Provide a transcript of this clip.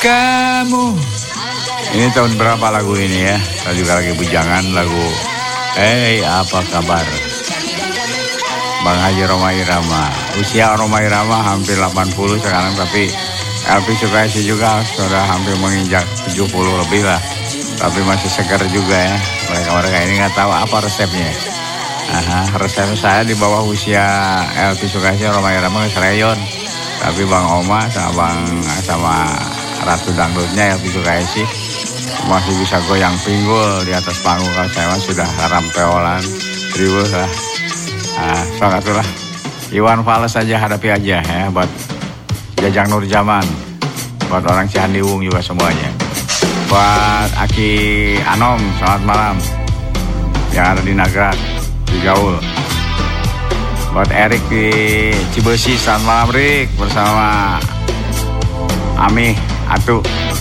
kamu. Ini tahun berapa lagu ini ya? Saya juga lagi bujangan lagu apa kabar? Bang Haji Rhoma Irama. Usia Rhoma Irama hampir 80 sekarang, tapi Elvi Sukaesih juga sudah hampir menginjak 70 lebih lah. Tapi masih segar juga ya. Mereka ini nggak tahu apa resepnya. Resep saya di bawah usia Elvi Sukaesih, Rhoma Irama Serayon. Tapi Bang Oma sama Ratu Dangdutnya Elvi Sukaesih masih bisa goyang pinggul di atas panggung. Kalau saya sudah rampeolan, riweuh lah. Sokatulah Iwan Fals aja hadapi aja ya, buat Jajang Nurjaman, buat orang Cihandiwung juga semuanya, buat Aki Anom selamat malam yang ada di Nagrak di Gaul, buat Erik di Cibesi selamat malam Rik bersama Ami Atu.